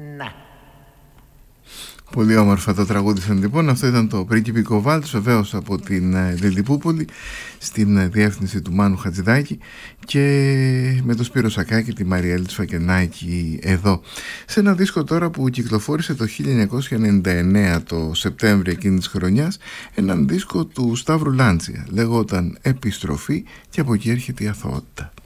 Να. Πολύ όμορφα το τραγούδισαν λοιπόν. Αυτό ήταν το Πριγκιπικό Βάλτς, βεβαίως από την Λιλιπούπολη, στην διεύθυνση του Μάνου Χατζηδάκη, και με το Σπύρο Σακάκη, τη Μαριέλη Σφακενάκη εδώ. Σε ένα δίσκο τώρα που κυκλοφόρησε το 1999, το Σεπτέμβριο εκείνης της χρονιάς, έναν δίσκο του Σταύρου Λάντσια, λεγόταν Επιστροφή, και από εκεί έρχεται η αθωότητα.